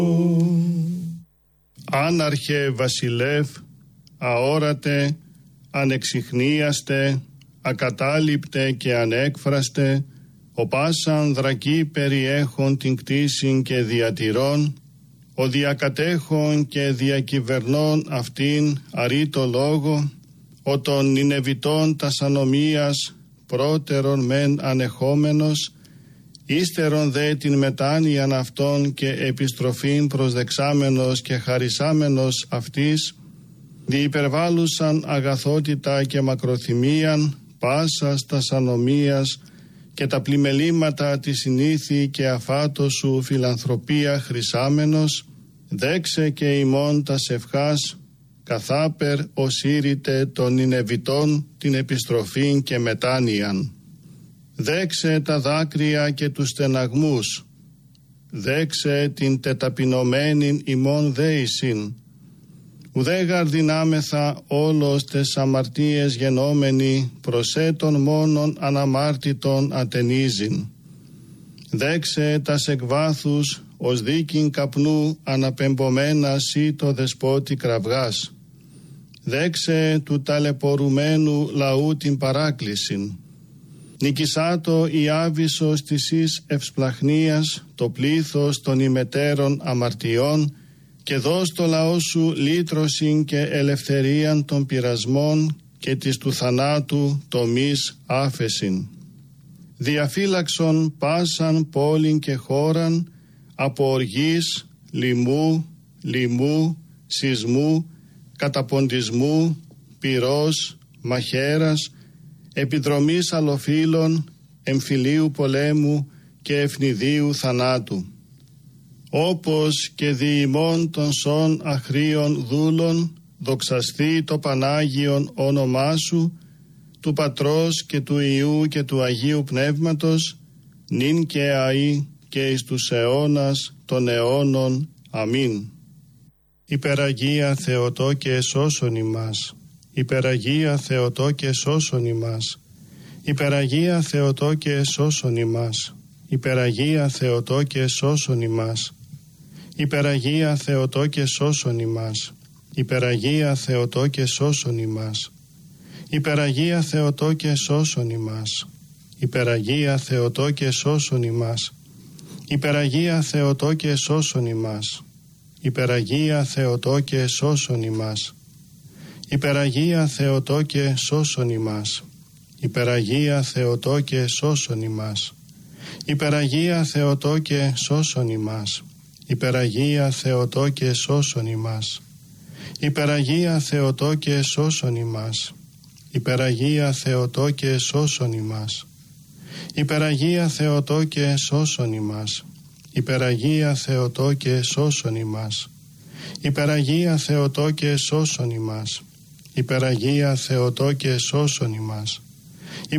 Άναρχε βασιλεύ, αόρατε, ανεξιχνίαστε, ακατάληπτε και ανέκφραστε, ο πάσαν δρακή περιέχον την κτήσιν και διατηρών, ο διακατέχον και διακυβερνών αυτήν αρήτο λόγο, ο των Νινεβιτών τας ανομίας πρώτερον μεν ανεχόμενος, ύστερον δε την μετάνοιαν αυτών και επιστροφήν προσδεξάμενος και χαρισάμενος αυτής, διυπερβάλλουσαν αγαθότητα και μακροθυμίαν πάσας τας ανομίας και τα πλημελήματα τη συνήθη και αφάτο σου φιλανθρωπία χρυσάμενος, δέξε και ημών τας ευχάς καθάπερ οσύρητε των Νινεβιτών την επιστροφήν και μετάνοιαν. Δέξε τα δάκρυα και τους στεναγμούς, δέξε την τεταπεινωμένην ημών δέησιν, ουδέ γαρδινάμεθα όλος τες αμαρτίες γενόμενοι προσέτων μόνον αναμάρτητον ατενίζειν. Δέξε τας εκβάθους ως δίκην καπνού αναπεμπομένα σύ το δεσπότη κραυγάς. Δέξε του ταλαιπωρουμένου λαού την παράκλησιν. Νικησάτο η άβυσσος της εις ευσπλαχνίας το πλήθος των ημετέρων αμαρτιών και δώσ' το λαό σου λύτρωσιν και ελευθερίαν των πειρασμών και της του θανάτου τομής άφεσιν. Διαφύλαξον πάσαν πόλην και χώραν από οργής, λοιμού, σεισμού, καταποντισμού, πυρός, μαχαίρας, επιδρομής αλλοφύλων, εμφυλίου πολέμου και ευνηδίου θανάτου. Όπως και δι' ημών των σών αχρίων δούλων, δοξαστεί το Πανάγιον όνομά σου, του Πατρός και του Υιού και του Αγίου Πνεύματος, νυν και αεί και εις τους αιώνας των αιώνων. Αμήν. Υπεραγία Θεοτό και εσώσον ημάς. Υπεραγία Θεοτό και εσώσον ημάς. Υπεραγία Θεοτό και εσώσον ημάς. Υπεραγία Θεοτό και εσώσον ημάς. Υπεραγία Θεοτό και σώσον ημάς. Υπεραγία Θεοτό και σώσον ημάς. Υπεραγία Θεοτό και σώσον ημάς. Υπεραγία Θεοτό και σώσον ημάς. Υπεραγία Θεοτό και σώσον ημάς. Υπεραγία Θεοτό και σώσον ημάς. Υπεραγία Θεοτό και σώσον ημάς. Υπεραγία Θεοτό και σώσον ημάς. Υπεραγία Θεοτό και σώσον ημάς. Υπεραγία Θεοτό και σώσον ημάς. Υπεραγία Θεοτό και σώσον ημάς. Υπεραγία Θεοτό και σώσον ημάς. Υπεραγία Θεοτό και σώσον ημάς. Υπεραγία Θεοτό και σώσον ημάς. Υπεραγία Θεοτό και σώσον ημάς. Υπεραγία Θεοτό και σώσον ημάς.